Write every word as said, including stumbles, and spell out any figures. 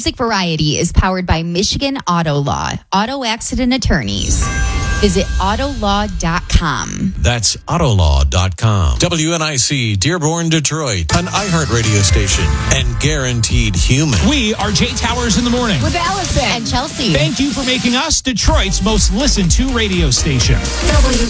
Music Variety is powered by Michigan Auto Law, auto accident attorneys. Visit auto law dot com. That's auto law dot com. W N I C, Dearborn, Detroit, an iHeartRadio station, and Guaranteed Human. We are Jay Towers in the morning. With Allison and Chelsea. Thank you for making us Detroit's most listened to radio station. W